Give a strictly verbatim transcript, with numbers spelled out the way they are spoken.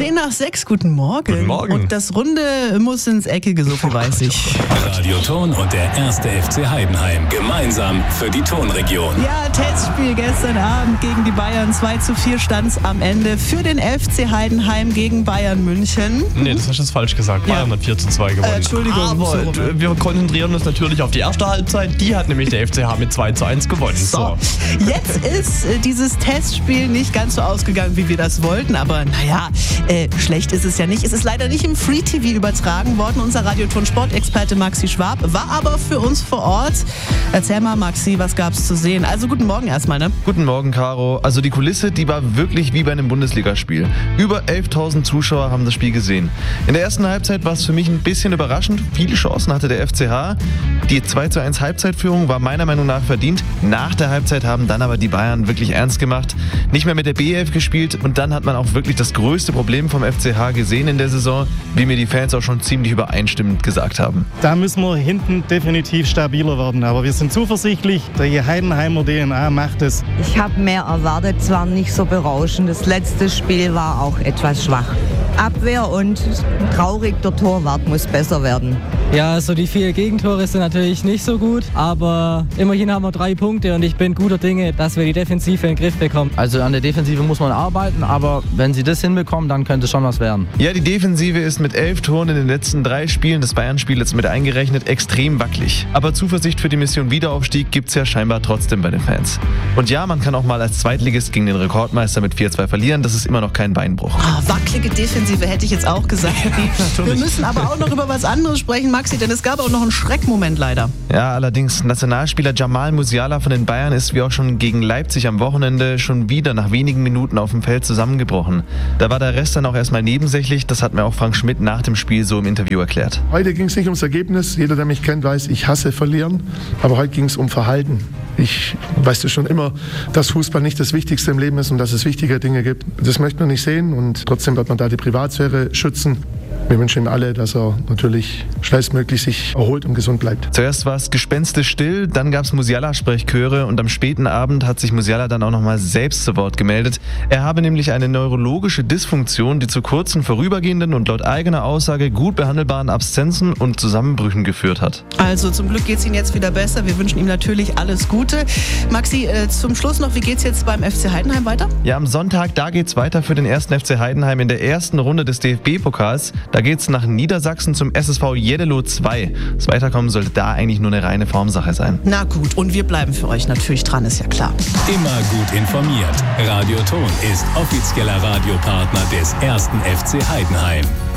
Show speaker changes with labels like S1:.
S1: Zehn nach sechs, guten Morgen.
S2: Guten Morgen.
S1: Und das Runde muss ins Eckige, so viel weiß ich.
S3: Radio Ton und der erste F C Heidenheim. Gemeinsam für die Tonregion.
S1: Ja, Testspiel gestern Abend gegen die Bayern. zwei zu vier stand's am Ende für den F C Heidenheim gegen Bayern München.
S2: Nee, das hast du jetzt falsch gesagt. Bayern
S1: Ja.
S2: hat vier zu zwei gewonnen.
S1: Äh, Entschuldigung.
S2: Aber
S1: so,
S2: d- wir konzentrieren uns natürlich auf die erste Halbzeit. Die hat nämlich der F C H mit zwei zu eins gewonnen.
S1: So, jetzt ist äh, dieses Testspiel nicht ganz so ausgegangen, wie wir das wollten, aber naja, äh, schlecht ist es ja nicht. Es ist leider nicht im Free-T V übertragen worden. Unser Radioton-Sportexperte Maxi Schwab war aber für uns vor Ort. Erzähl mal, Maxi, was gab's zu sehen? Also guten Morgen erstmal, ne?
S4: Guten Morgen, Caro. Also die Kulisse, die war wirklich wie bei einem Bundesligaspiel. Über elftausend Zuschauer haben das Spiel gesehen. In der ersten Halbzeit war es für mich ein bisschen überraschend. Viele Chancen hatte der F C H. Die zwei zu eins Halbzeitführung war meiner Meinung nach verdient. Nach der Halbzeit haben dann aber die Bayern wirklich ernst gemacht. Nicht mehr mit der B elf gespielt und dann hat man auch wirklich das größte Problem vom F C H gesehen in der Saison, wie mir die Fans auch schon ziemlich übereinstimmend gesagt haben.
S5: Da müssen wir hinten definitiv stabiler werden. Aber wir sind zuversichtlich, die Heidenheimer D N A macht es.
S6: Ich habe mehr erwartet, zwar nicht so berauschend. Das letzte Spiel war auch etwas schwach. Abwehr und traurig, der Torwart muss besser werden.
S7: Ja, also die vier Gegentore sind natürlich nicht so gut, aber immerhin haben wir drei Punkte und ich bin guter Dinge, dass wir die Defensive in den Griff bekommen.
S8: Also an der Defensive muss man arbeiten, aber wenn sie das hinbekommen, dann könnte schon was werden.
S4: Ja, die Defensive ist mit elf Toren in den letzten drei Spielen des Bayern-Spiels mit eingerechnet extrem wackelig. Aber Zuversicht für die Mission Wiederaufstieg gibt's ja scheinbar trotzdem bei den Fans. Und ja, man kann auch mal als Zweitligist gegen den Rekordmeister mit vier zwei verlieren, das ist immer noch kein Beinbruch.
S1: Ah, wackelige Defensive hätte ich jetzt auch gesagt. Wir müssen aber auch noch über was anderes sprechen, Maxi, denn es gab auch noch einen Schreckmoment leider.
S4: Ja, allerdings Nationalspieler Jamal Musiala von den Bayern ist wie auch schon gegen Leipzig am Wochenende schon wieder nach wenigen Minuten auf dem Feld zusammengebrochen. Da war der Rest dann auch erstmal nebensächlich, das hat mir auch Frank Schmidt nach dem Spiel so im Interview erklärt.
S9: Heute ging es nicht ums Ergebnis. Jeder, der mich kennt, weiß, ich hasse verlieren. Aber heute ging es um Verhalten. Ich weiß schon immer, dass Fußball nicht das Wichtigste im Leben ist und dass es wichtige Dinge gibt. Das möchte man nicht sehen und trotzdem wird man da die Privatsphäre schützen. Wir wünschen ihm alle, dass er natürlich schnellstmöglich sich erholt und gesund bleibt.
S4: Zuerst war es gespenstisch still, dann gab es Musiala-Sprechchöre und am späten Abend hat sich Musiala dann auch nochmal selbst zu Wort gemeldet. Er habe nämlich eine neurologische Dysfunktion, die zu kurzen, vorübergehenden und laut eigener Aussage gut behandelbaren Abstinenzen und Zusammenbrüchen geführt hat.
S1: Also zum Glück geht's ihm jetzt wieder besser. Wir wünschen ihm natürlich alles Gute. Maxi, äh, zum Schluss noch, wie geht's jetzt beim F C Heidenheim weiter?
S4: Ja, am Sonntag, da geht's weiter für den ersten F C Heidenheim in der ersten Runde des D F B-Pokals. Da geht's nach Niedersachsen zum S S V Jeddelo zwei. Das Weiterkommen sollte da eigentlich nur eine reine Formsache sein.
S1: Na gut, und wir bleiben für euch natürlich dran, ist ja klar.
S3: Immer gut informiert. Radio Ton ist offizieller Radiopartner des ersten F C Heidenheim.